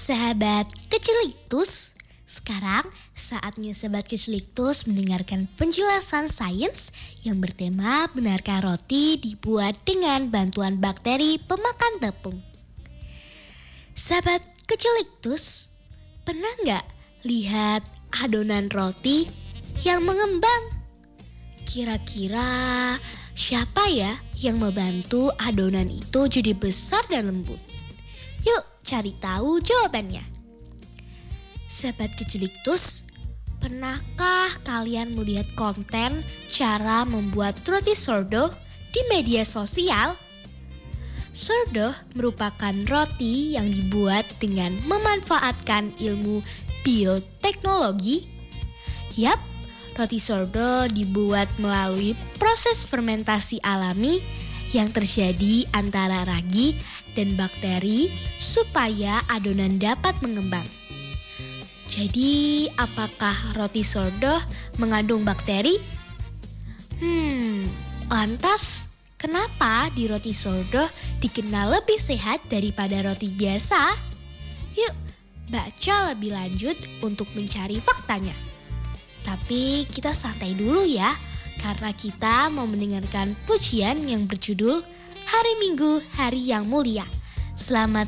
Sahabat Keciliktus, sekarang saatnya Sahabat Keciliktus mendengarkan penjelasan sains yang bertema benarkah roti dibuat dengan bantuan bakteri pemakan tepung. Sahabat Keciliktus, pernah nggak lihat adonan roti yang mengembang? Kira-kira siapa ya yang membantu adonan itu jadi besar dan lembut? Yuk cari tahu jawabannya. Sahabat Keciliktus, pernahkah kalian melihat konten cara membuat roti sourdough di media sosial? Sourdough merupakan roti yang dibuat dengan memanfaatkan ilmu bioteknologi. Yap, roti sourdough dibuat melalui proses fermentasi alami yang terjadi antara ragi dan bakteri supaya adonan dapat mengembang. Jadi, apakah roti sourdough mengandung bakteri? Lantas kenapa di roti sourdough dikenal lebih sehat daripada roti biasa? Yuk, baca lebih lanjut untuk mencari faktanya. Tapi kita santai dulu ya, karena kita mau mendengarkan pujian yang berjudul Hari Minggu, Hari yang Mulia. Selamat